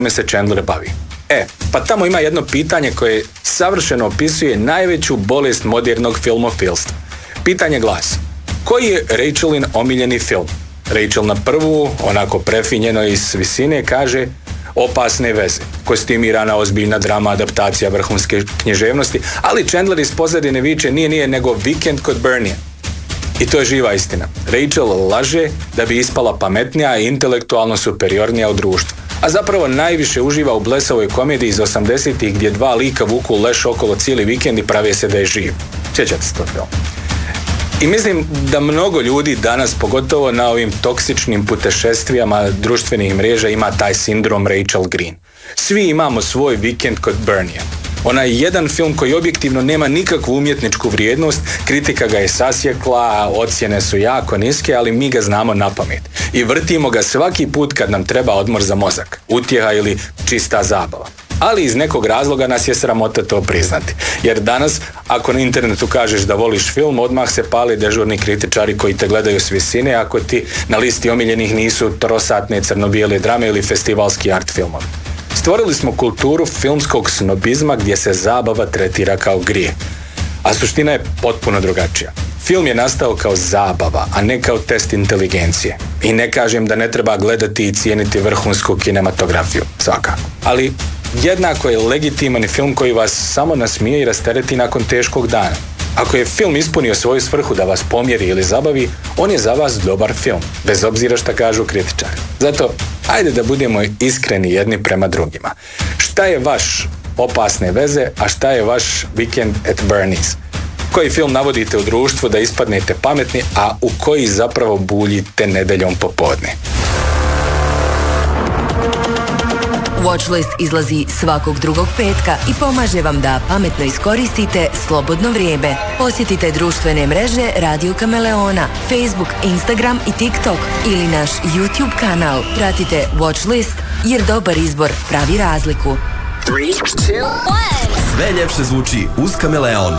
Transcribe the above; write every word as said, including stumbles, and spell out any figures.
me se Chandler bavi. E, pa tamo ima jedno pitanje koje savršeno opisuje najveću bolest modernog filmofilstva. Pitanje glasi: koji je Rachelin omiljeni film? Rachel na prvu, onako prefinjeno iz visine, kaže Opasne veze, kostimirana ozbiljna drama, adaptacija vrhunske književnosti, ali Chandler iz pozadine viče nije nije nego Vikend kod Bernie. I to je živa istina. Rachel laže da bi ispala pametnija i intelektualno superiornija u društvu, a zapravo najviše uživa u blesavoj komediji iz osamdesetih gdje dva lika vuku leš okolo cijeli vikend i prave se da je živ. Sjećate se to film? I mislim da mnogo ljudi danas, pogotovo na ovim toksičnim putešestvijama društvenih mreža, ima taj sindrom Rachel Green. Svi imamo svoj Vikend kod Bernie. Onaj jedan film koji objektivno nema nikakvu umjetničku vrijednost, kritika ga je sasjekla, ocjene su jako niske, ali mi ga znamo na pamet. I vrtimo ga svaki put kad nam treba odmor za mozak, utjeha ili čista zabava. Ali iz nekog razloga nas je sramota to priznati. Jer danas, ako na internetu kažeš da voliš film, odmah se pali dežurni kritičari koji te gledaju s visine, ako ti na listi omiljenih nisu trosatne crno-bijele drame ili festivalski art filmovi. Stvorili smo kulturu filmskog snobizma gdje se zabava tretira kao grije. A suština je potpuno drugačija. Film je nastao kao zabava, a ne kao test inteligencije. I ne kažem da ne treba gledati i cijeniti vrhunsku kinematografiju, svakako. Ali jednako je legitiman film koji vas samo nasmije i rastereti nakon teškog dana. Ako je film ispunio svoju svrhu da vas pomjeri ili zabavi, on je za vas dobar film, bez obzira šta kažu kritičari. Zato, ajde da budemo iskreni jedni prema drugima. Šta je vaš Opasne veze, a šta je vaš Weekend at Bernie's? Koji film navodite u društvu da ispadnete pametni, a u koji zapravo buljite nedeljom popodne? Watchlist izlazi svakog drugog petka i pomaže vam da pametno iskoristite slobodno vrijeme. Posjetite društvene mreže Radio Kameleona, Facebook, Instagram i TikTok ili naš YouTube kanal. Pratite Watchlist jer dobar izbor pravi razliku. tri, dva, jedan Sve ljepše zvuči uz Kameleon.